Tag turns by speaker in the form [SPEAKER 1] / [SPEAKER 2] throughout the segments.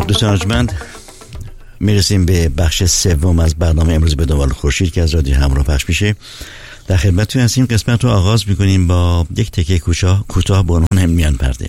[SPEAKER 1] خب دوستان ارجمند، میرسیم به بخش سوم از برنامه امروز به دنبال خورشید که از رادیو همراه پخش میشه. در خدمتتون هستیم. قسمت رو آغاز میکنیم با یک تکه کوتاه به عنوان میان پرده.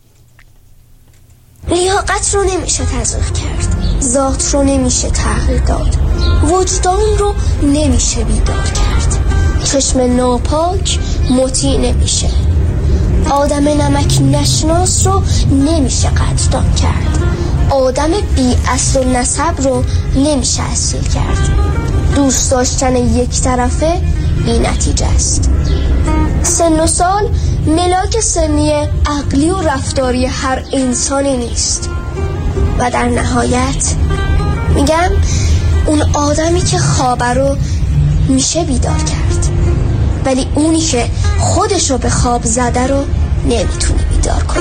[SPEAKER 2] لیاقت رو نمیشه تزریق کرد، ذات رو نمیشه تغییر داد، وجدان رو نمیشه بیدار کرد، چشم ناپاک مطیع نمیشه، آدم نمک نشناس رو نمیشه قدردان کرد، آدم بی اصل و نسب رو نمیشه اصیل کرد، دوست داشتن یک طرفه بی نتیجه است. سن و سال ملاک سنی عقلی و رفتاری هر انسانی نیست و در نهایت میگم اون آدمی که خوابه رو میشه بیدار کرد، ولی اونی که خودشو به خواب زده رو نمیتونه بیدار کنه.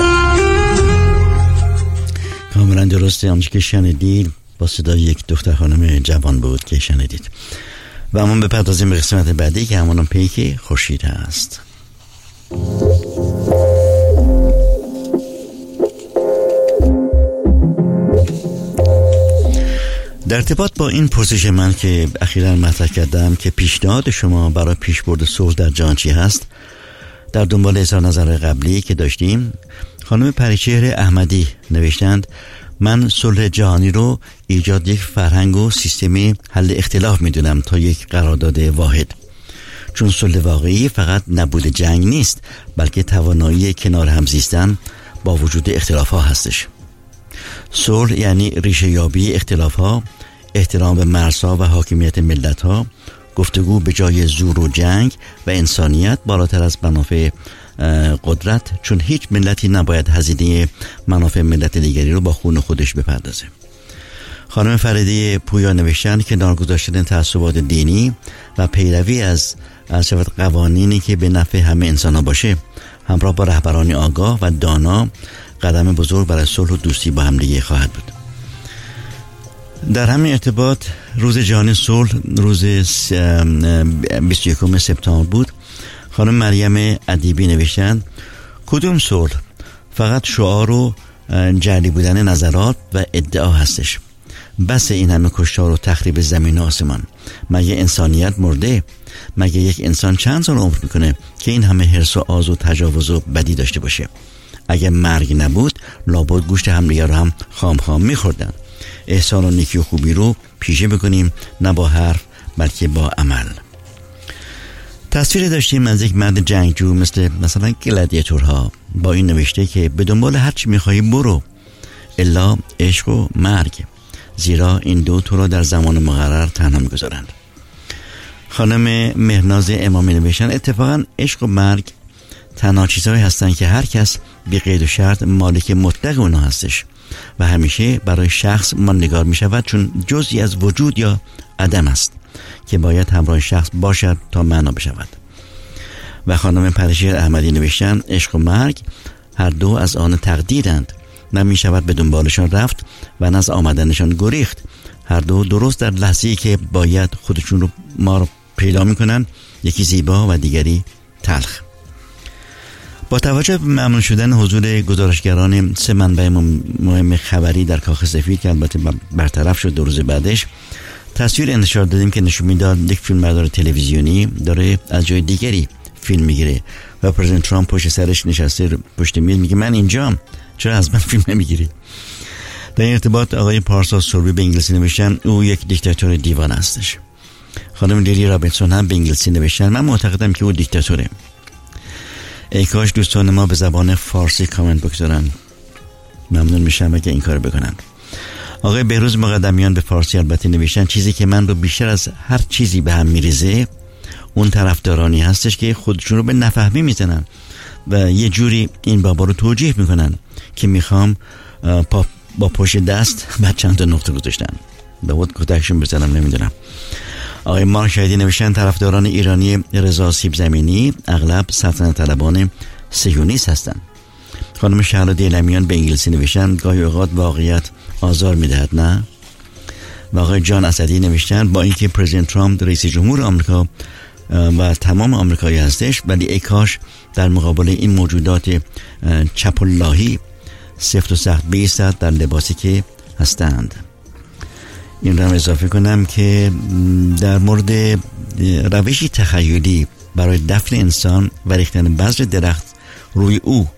[SPEAKER 1] کاملا درسته. آنچه که شنیدید با صدای یک دختر خانم جوان بود که شنیدید. و اما بپردازیم به قسمت بعدی که همون پیک خورشید هست. در ارتباط با این پرسش من که اخیراً مطرح کردم که پیشنهاد شما برای پیشبرد صلح در جهان چی هست، در دنبال اظهار نظر قبلی که داشتیم، خانم پریچهر احمدی نوشتند من صلح جهانی رو ایجاد یک فرهنگ و سیستمی حل اختلاف میدونم تا یک قرارداد واحد، چون صلح واقعی فقط نبود جنگ نیست، بلکه توانایی کنار هم زیستن با وجود اختلاف ها هستش. صلح یعنی ریشه یابی اختلاف ها، احترام به مرزها و حاکمیت ملت ها، گفتگو به جای زور و جنگ و انسانیت بالاتر از منافع قدرت، چون هیچ ملتی نباید هزینه منافع ملت دیگری رو با خون خودش بپردازه. خانم فریده پویا نوشتن که کنار گذاشتن تعصبات دینی و پیروی از قوانینی که به نفع همه انسان ها باشه همراه با رهبران آگاه و دانا قدم بزرگ برای صلح و دوستی با همدیگه خواهد بود. در همین ارتباط روز جهانی صلح روز 21 سپتامبر بود. خانم مریم ادیبی نوشتند کدوم صلح؟ فقط شعار و جعلی بودن نظرات و ادعا هستش. بس این همه کشتار و تخریب زمین و آسمان. مگه انسانیت مرده؟ مگه یک انسان چند سال عمر میکنه که این همه حرص و آز و تجاوز و بدی داشته باشه؟ اگه مرگ نبود لابد گوشت همدیگه رو هم خام میخوردن. احسان و نیکی و خوبی رو پیشه بکنیم، نه با حرف بلکه با عمل. تصویر داشتیم از یک مرد جنگجو مثلا گلادیاتورها با این نوشته که به دنبال هر چی میخوایی برو الا عشق و مرگ، زیرا این دو تو را در زمان مقرر تنها میگذارند. خانم مهناز امامی نوشتن اتفاقا عشق و مرگ تنها چیزهایی هستند که هر کس بی قید و شرط مالک مطلق اونا هستش و همیشه برای شخص ماندگار می شود، چون جزئی از وجود یا عدم است که باید همراه شخص باشد تا معنا بشود. و خانم پریچهر احمدی نوشتن عشق و مرگ هر دو از آن تقدیرند، نه می شود به دنبالشان رفت و نه از آمدنشان گریخت. هر دو درست در لحظه‌ای که باید خودشون رو ما رو پیدا می کنن، یکی زیبا و دیگری تلخ. با توجه به ممنوع شدن حضور گزارشگران 3 منبع مهم خبری در کاخ سفید که البته برطرف شد 2 روز بعدش، تصویر انتشار دادیم که نشون میداد یک فیلمبردار تلویزیونی داره از جای دیگری فیلم میگیره و پرزیدنت ترامپ پشت سرش نشسته پشت میز میگه من اینجام، چرا از من فیلم نمیگیری؟ در این ارتباط آقای پارسا سوربی به انگلیسی نوشتن او یک دیکتاتور دیوانه هستش. خانم لیلی رابینسون هم به انگلیسی نوشتن من معتقدم که او دیکتاتوره. ای کاش دوستان ما به زبان فارسی کامنت بگذارن، ممنون میشم اگه این کار بکنن. آقای بهروز مقدمیان به فارسی البته نوشتن چیزی که من رو بیشتر از هر چیزی به هم میریزه اون طرفدارانی هستش که خودشون رو به نفهمی میزنن و یه جوری این بابا رو توجیه میکنن که میخوام با پشت دست و چند تا نقطه گذاشتن باید کتکشون بزنم نمیدونم. آقای مارک شهیدی نوشتن طرفداران ایرانی رضا سیب زمینی اغلب سلطنت طلبان صهیونیست هستند. خانم شهلا دیلمیان به انگلیسی نوشتن گاهی اوقات واقعیت آزار میدهد نه؟ و آقای جان اسدی نوشتن با اینکه پرزیدنت ترامپ رئیس جمهور آمریکا و تمام آمریکایی هستش، ولی ای کاش در مقابل این موجودات چپ اللهی سفت و سخت بیستد در لباسی که هستند. این را اضافه کنم که در مورد روشی تخیلی برای دفن انسان و ریختن بذر درخت روی او